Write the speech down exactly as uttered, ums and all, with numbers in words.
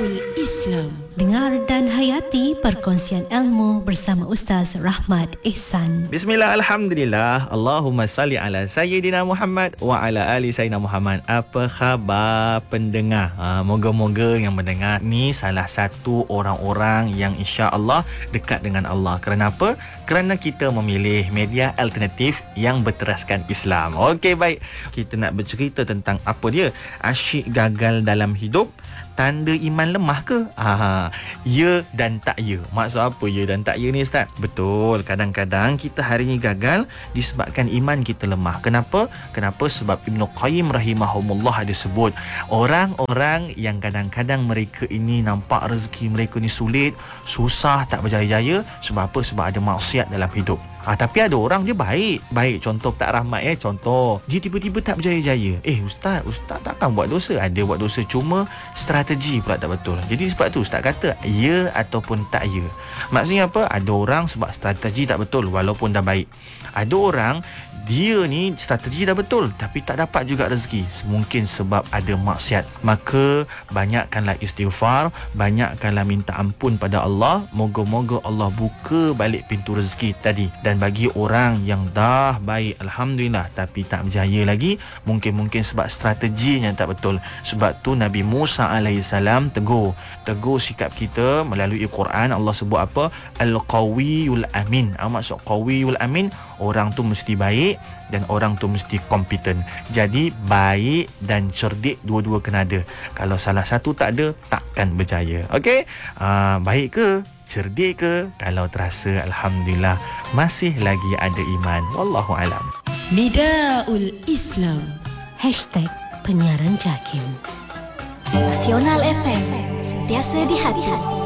Nidaul Islam. Dengar dan hayati perkongsian ilmu bersama Ustaz Rahmat Ehsan. Bismillah, Alhamdulillah. Allahumma salli ala Sayyidina Muhammad wa ala ali Sayyidina Muhammad. Apa khabar pendengar? Ha, moga-moga yang mendengar ni salah satu orang-orang yang insya-Allah dekat dengan Allah. Kerana apa? Kerana kita memilih media alternatif yang berteraskan Islam. Okey, baik. Kita nak bercerita tentang apa dia? Asyik gagal dalam hidup, tanda iman lemah ke? Ah, ya dan tak ya. Maksud apa ya dan tak ya ni, Ustaz? Betul, kadang-kadang kita hari ni gagal disebabkan iman kita lemah. Kenapa? Kenapa? Sebab Ibnu Qayyim rahimahumullah ada sebut, orang-orang yang kadang-kadang mereka ini nampak rezeki mereka ni sulit, susah, tak berjaya-jaya. Sebab apa? Sebab ada maksiat dalam hidup. Ah, tapi ada orang je baik. Baik, contoh tak Rahmat eh, contoh. Dia tiba-tiba tak berjaya-jaya. Eh, Ustaz, Ustaz takkan buat dosa? Ada buat dosa, cuma strategi pula tak betul. Jadi sebab tu Ustaz kata, ya ataupun tak ya. Maksudnya apa? Ada orang sebab strategi tak betul walaupun dah baik. Ada orang dia ni strategi dah betul tapi tak dapat juga rezeki, mungkin sebab ada maksiat. Maka banyakkanlah istighfar, banyakkanlah minta ampun pada Allah. Moga-moga Allah buka balik pintu rezeki tadi. Dan bagi orang yang dah baik, Alhamdulillah, tapi tak berjaya lagi, mungkin-mungkin sebab strateginya tak betul. Sebab tu Nabi Musa alaihissalam tegur tegur sikap kita melalui Quran. Allah sebut apa? Al-Qawiyul Amin. Apa maksud Qawiyul Amin? Orang tu mesti baik dan orang tu mesti kompeten. Jadi baik dan cerdik dua-dua kena ada. Kalau salah satu tak ada, takkan berjaya. Okey? Uh, baik ke? Cerdik ke? Kalau terasa, Alhamdulillah, masih lagi ada iman. Wallahu alam. Nidaul Islam. Hashtag penyiaran JAKIM. Nasional F M, sentiasa di hati.